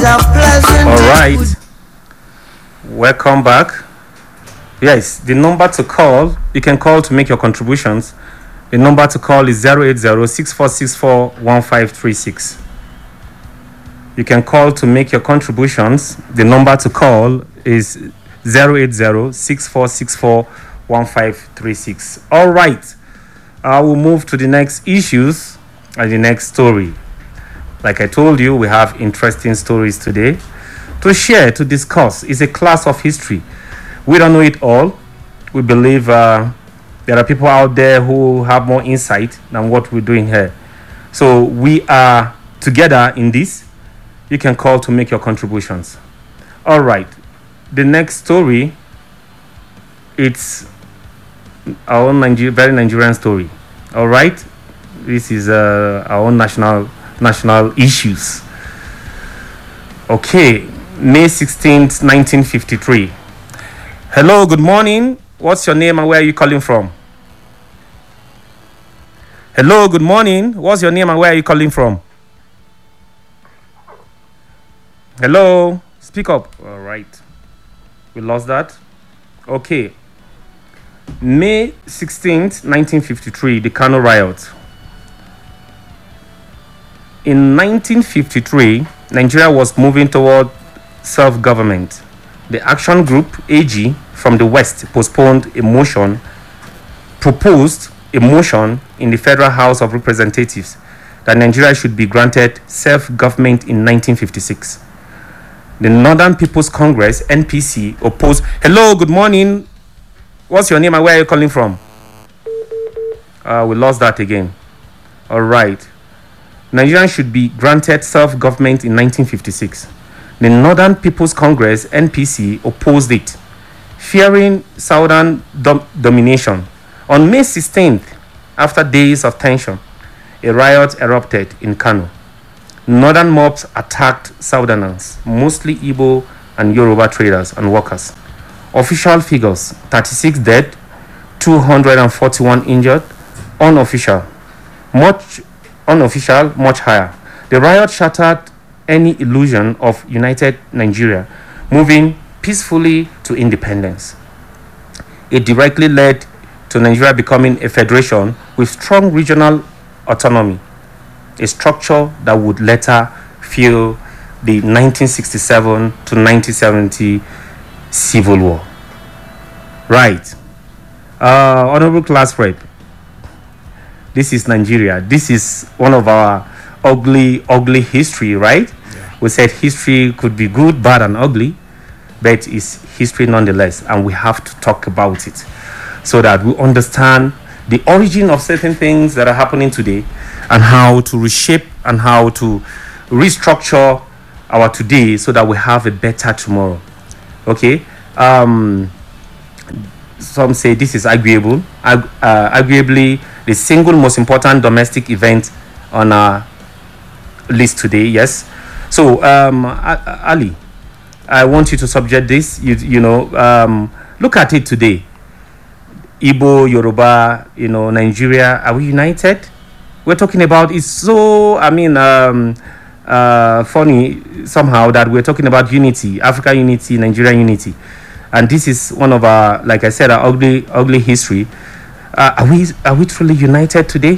All right, welcome back. Yes, the number to call, you can call to make your contributions. The number to call is 080-6464-1536. You can call to make your contributions. The number to call is 080-6464-1536. All right, I will move to the next issues and the next story. Like I told you, we have interesting stories today to share, to discuss. It's a class of history. We don't know it all. We believe there are people out there who have more insight than what we're doing here. So we are together in this. You can call to make your contributions. All right. The next story, it's our own very Nigerian story. All right. This is our own national issues. Okay, May 16th, 1953. Hello, good morning. What's your name and where are you calling from? Hello, good morning. What's your name and where are you calling from? Hello, speak up. All right, we lost that. Okay, May 16th, 1953, the Kano riot. In 1953, Nigeria was moving toward self-government. The Action Group, AG, from the West proposed a motion in the Federal House of Representatives that Nigeria should be granted self-government in 1956. The Northern People's Congress, NPC, opposed. Hello, good morning. What's your name and where are you calling from? We lost that again. All right. Nigeria should be granted self-government in 1956. The Northern People's Congress, NPC, opposed it, fearing Southern domination. On May 16th, after days of tension, a riot erupted in Kano. Northern mobs attacked Southerners, mostly Igbo and Yoruba traders and workers. Official figures: 36 dead, 241 injured. Unofficial, much higher. The riot shattered any illusion of united Nigeria moving peacefully to independence. It directly led to Nigeria becoming a federation with strong regional autonomy, a structure that would later fuel the 1967 to 1970 Civil War. Right. Honorable Class Rep, this is Nigeria. This is one of our ugly history, right? Yeah. We said history could be good, bad, and ugly, but it's history nonetheless, and we have to talk about it so that we understand the origin of certain things that are happening today and how to reshape and how to restructure our today so that we have a better tomorrow. Okay? Some say this is arguable. Arguably, the single most important domestic event on our list today. Yes. So, Ali, I want you to subject this. Look at it today. Igbo, Yoruba, Nigeria. Are we united? We're talking about. It's so. Funny somehow that we're talking about unity, Africa unity, Nigeria unity, and this is one of our, like I said, our ugly history. Are we truly united today?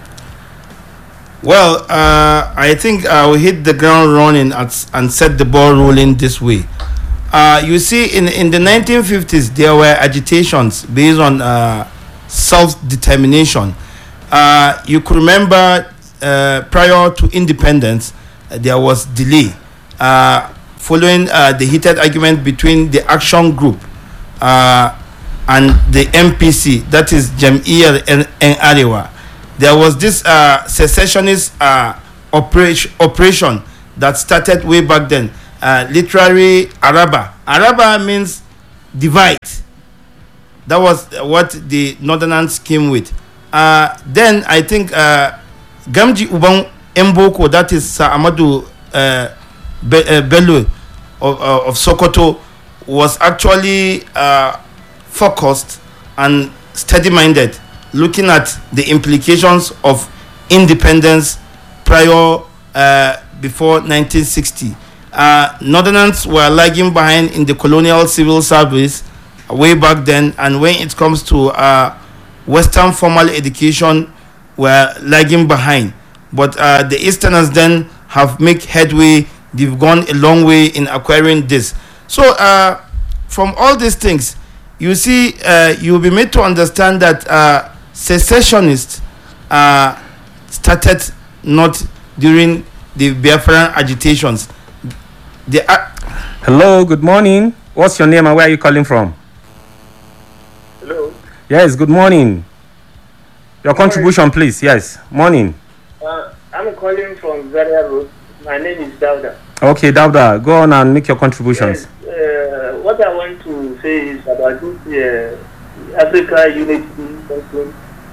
Well, I think we hit the ground running and set the ball rolling this way. You see, in the 1950s, there were agitations based on self-determination. You could remember prior to independence, there was delay following the heated argument between the Action Group and the MPC, that is Jam'iyyar and Arewa. There was this secessionist operation that started way back then. Literally, Araba. Araba means divide. That was what the Northerners came with. Then I think Gamji Ubang Mboko, that is Sir Amadou Bello of Sokoto, was actually focused and steady-minded, looking at the implications of independence prior before 1960. Northerners were lagging behind in the colonial civil service way back then, and when it comes to Western formal education, were lagging behind. But the Easterners then have made headway. They've gone a long way in acquiring this. So from all these things, you see, you will be made to understand that secessionists started not during the Biafran agitations. Hello, good morning. What's your name and where are you calling from? Hello. Yes, good morning. Your contribution, please. Yes, morning. I'm calling from Zaria Road. My name is Dauda. Okay, Dauda, go on and make your contributions. Yes, what I want to say is about this Africa unity something.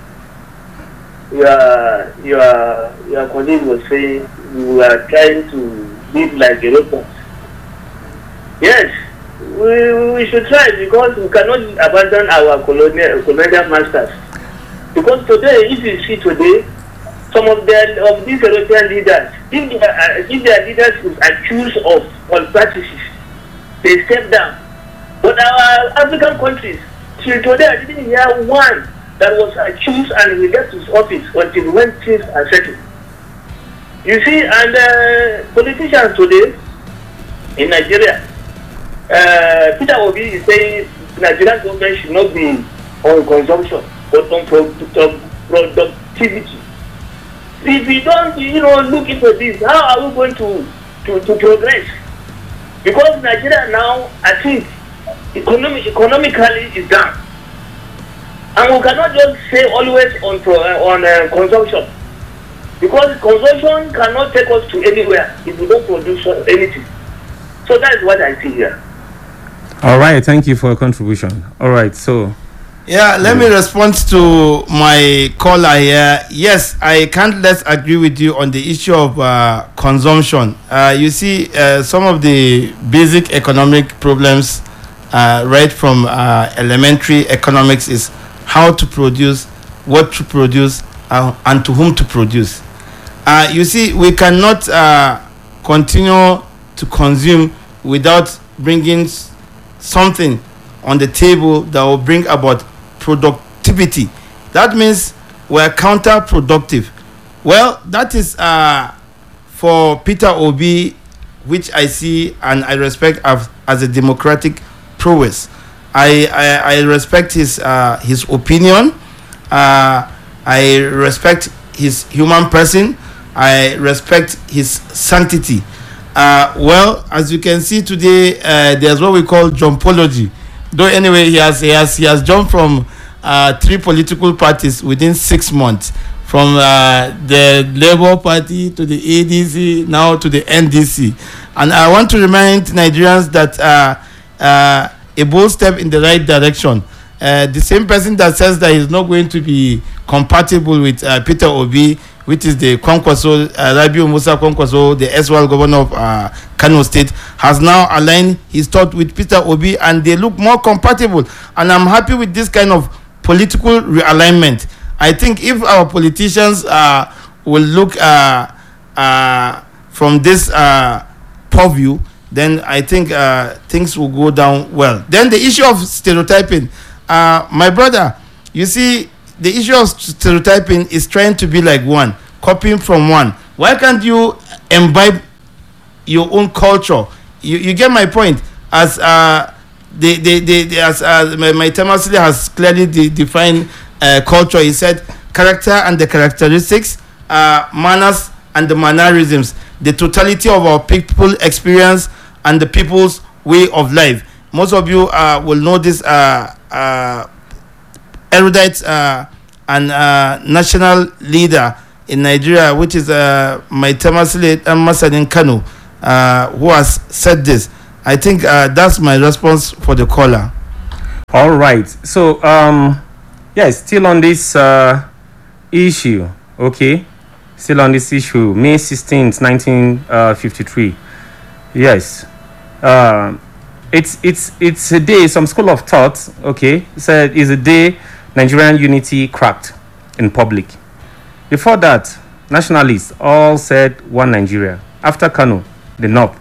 Your colleague was saying we are trying to live like Europeans. Yes, we should try, because we cannot abandon our colonial masters. Because today, if you see today, some of these European leaders, if their leaders is accused of malpractices, they step down. But our African countries, till today, I didn't hear one that was accused and he left his office until when things are settled. You see, and politicians today in Nigeria, Peter Obi is saying Nigerian government should not be on consumption but on productivity. If we don't, look into this, how are we going to progress? Because Nigeria now, I think, economically is down, and we cannot just say always on consumption, because consumption cannot take us to anywhere if we don't produce anything. So that is what I see here. All right, thank you for your contribution. All right, so yeah, let me respond to my caller here. Yes, I can't less agree with you on the issue of consumption. You see, some of the basic economic problems right from elementary economics is how to produce, what to produce, and to whom to produce. You see, we cannot continue to consume without bringing something on the table that will bring about productivity. That means we're counterproductive. Well, that is for Peter Obi, which I see and I respect as a democratic prowess. I respect his opinion. I respect his human person. I respect his sanctity. Well, as you can see today, there's what we call jumpology. Though anyway, he has jumped from 3 political parties within 6 months, from the Labour Party to the ADC, now to the NDC. And I want to remind Nigerians that a bold step in the right direction. The same person that says that he's not going to be compatible with Peter Obi, which is the Kwankwaso, Rabiu Musa Kwankwaso, the ex-world governor of Kano State, has now aligned his thought with Peter Obi, and they look more compatible. And I'm happy with this kind of political realignment. I think if our politicians will look from this purview, then I think things will go down well. Then the issue of stereotyping. My brother, you see, the issue of stereotyping is trying to be like one, copying from one. Why can't you imbibe your own culture? You get my point. As my Temasile has clearly defined culture. He said character and the characteristics, manners and the mannerisms, the totality of our people experience and the people's way of life. Most of you will know this erudite and national leader in Nigeria, which is my Temasile Masadin Kano, who has said this. I think that's my response for the caller. all right. So yes, still on this issue. Okay, still on this issue. May 16th, 1953. Yes. It's a day, some school of thought, okay, said it's a day Nigerian unity cracked in public. Before that, nationalists all said one Nigeria. After Kano, the North,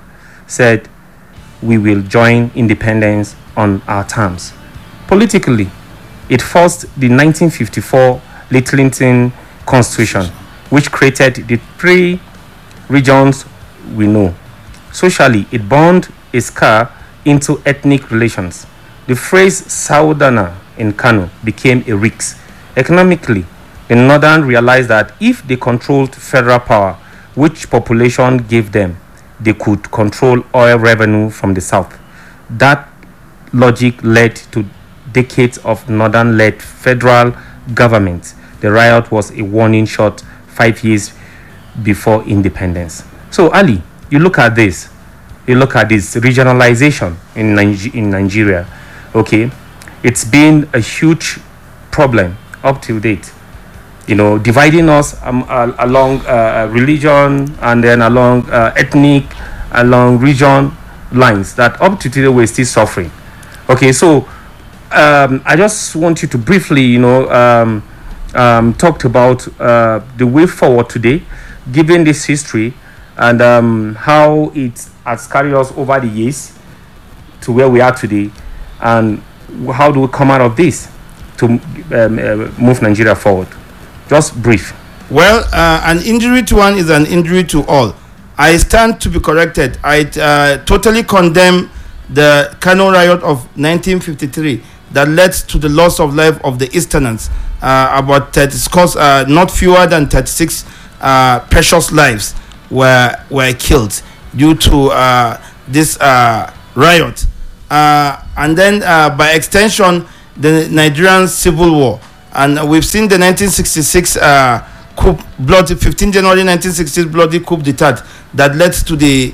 said we will join independence on our terms. Politically, it forced the 1954 Littleton Constitution, which created the 3 regions we know. Socially, it burned a scar into ethnic relations. The phrase Southerner in Kano became a risk. Economically, the Northern realized that if they controlled federal power, which population gave them, they could control oil revenue from the South. That logic led to decades of Northern-led federal government. The riot was a warning shot 5 years before independence. So, Ali, you look at this regionalization in Nigeria. Okay, it's been a huge problem up to date. Dividing us along religion and then along ethnic, along region lines that up to today we're still suffering. Okay, so I just want you to briefly, talk about the way forward today, given this history and how it has carried us over the years to where we are today, and how do we come out of this to move Nigeria forward. Just brief. Well, an injury to one is an injury to all. I stand to be corrected. I totally condemn the Kano riot of 1953 that led to the loss of life of the Easterners. About 30, not fewer than 36 precious lives were killed due to this riot. And then, by extension, the Nigerian Civil War. And we've seen the 1966 coup, 15 January 1966 bloody coup d'etat that led to the...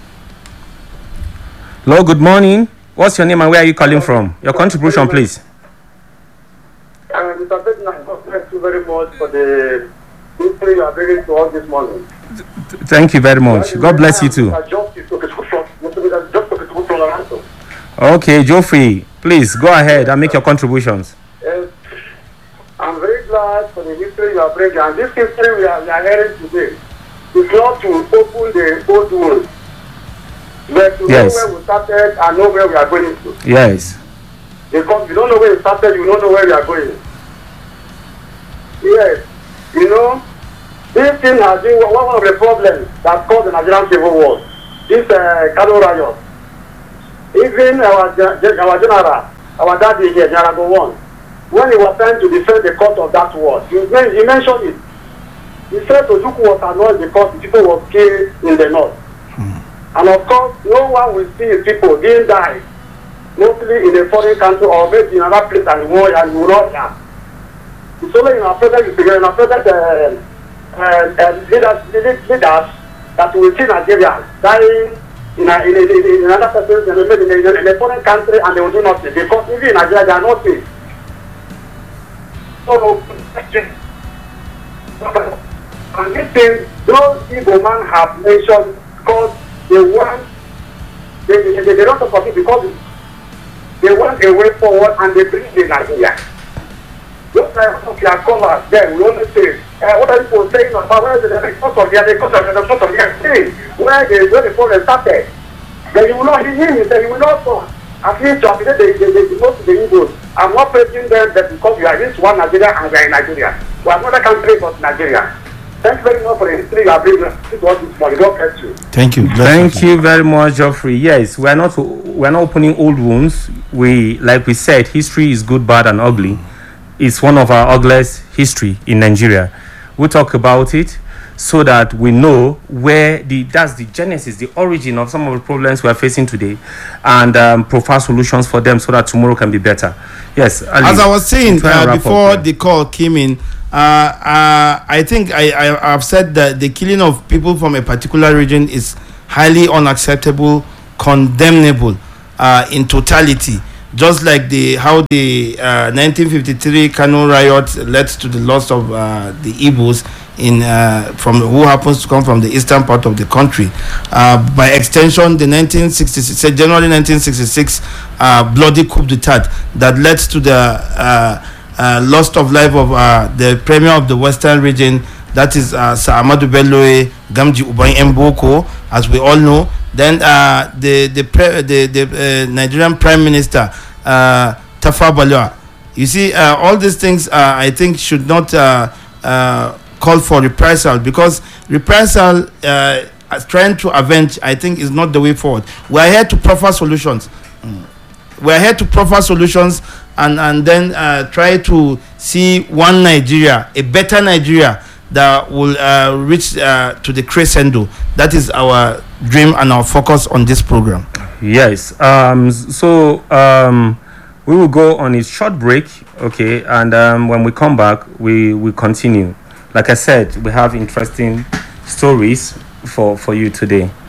Hello, good morning. What's your name and where are you calling from? Your contribution, please. Mr. Ferdinand, God bless you very much for the history you are bringing to us this morning. Thank you very much. God bless you too. Okay, Geoffrey, please go ahead and make your contributions. Yes, I'm very glad for the history you are bringing. And this history we are hearing today is not to open the old wounds, but to know where we started and know where we are going to. Yes. Because you don't know where you started, you don't know where you are going. Yes, this thing has been one of the problems that caused the Nigerian Civil War. This Kano riot. Even our general, our daddy here, General Gowon, when he was trying to defend the cause of that war, he mentioned it. He said Ojukwu was annoyed because the people were killed in the north. And of course, no one will see his people being died, mostly in a foreign country or maybe in another place and war and you not have. It's only in our present leaders that we see Nigerians dying in another person, in a foreign country, and they will do nothing because even in Nigeria they are not safe. So, and this thing, those Igbo men have mentioned because they want, they don't support it because they want a way forward and they bring the Nigeria. Those types of your callers, then we only say, what are people saying about where the cause of their thing, where the problem started. Then you will not hear him, then you will not talk. At least to update most of the Igbos. I'm not praising them that because we are in one Nigeria and we are in Nigeria. We are not a country but Nigeria. Thank you very much for the history you are bringing to us this morning. God bless you. Thank you. Thank you very much, Geoffrey. Yes, we are not opening old wounds. Like we said, history is good, bad, and ugly. It's one of our ugliest history in Nigeria. We'll talk about it so that we know where that's the genesis, the origin of some of the problems we are facing today, and provide solutions for them so that tomorrow can be better. Yes, Ali, as I was saying before the call came in, I think I've said that the killing of people from a particular region is highly unacceptable, condemnable in totality. Just like how the 1953 Kano riot led to the loss of the Igbos from who happens to come from the eastern part of the country. By extension, the January 1966 bloody coup d'etat that led to the loss of life of the premier of the western region, that is Sir Ahmadu Bello Gamji Ubayi Mboko, as we all know. Then the Nigerian Prime Minister Tafawa Balewa. You see, all these things I think should not call for reprisal, because reprisal trying to avenge, I think, is not the way forward. We are here to proffer solutions. We are here to proffer solutions and then try to see one Nigeria, a better Nigeria that will reach to the crescendo. That is our dream and our focus on this program. Yes. So we will go on a short break, okay, and when we come back, we will continue. Like I said, we have interesting stories for you today.